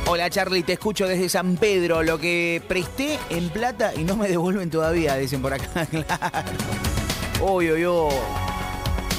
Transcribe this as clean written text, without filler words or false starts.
Hola Charlie, te escucho desde San Pedro. Lo que presté en plata y no me devuelven todavía, dicen por acá. Claro. Uy, uy, uy.